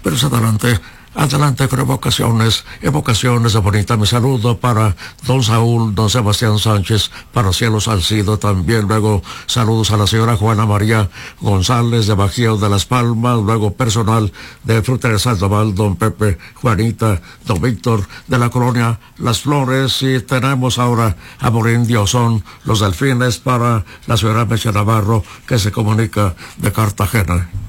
Pero es adelante. Adelante con evocaciones de bonita. Mi saludo para don Saúl, don Sebastián Sánchez, para Cielo Salcido también. Luego saludos a la señora Juana María González de Bajío de Las Palmas. Luego personal de Fruta de Sandoval, don Pepe, Juanita, don Víctor de la colonia Las Flores. Y tenemos ahora a Morindio, son los Delfines para la señora Mecha Navarro que se comunica de Cartagena.